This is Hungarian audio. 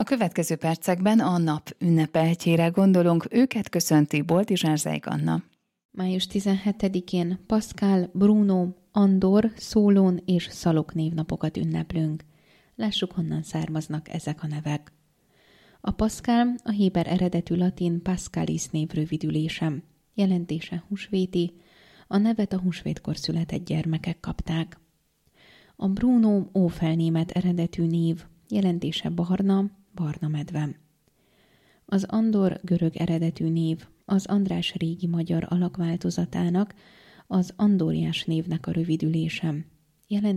A következő percekben a nap ünnepeltjére gondolunk, őket köszönti Boltizsár-Zeig Anna. Május 17-én Pascal, Bruno, Andor, Szólón és Szalok névnapokat ünneplünk. Lássuk, honnan származnak ezek a nevek. A Pascal a héber eredetű latin Pascalis név rövidülése. Jelentése húsvéti, a nevet a húsvétkor született gyermekek kapták. A Bruno ófelnémet eredetű név, jelentése barna, barna medve. Az Andor görög eredetű név, az András régi magyar alakváltozatának, az Andóriás névnek a rövidülése.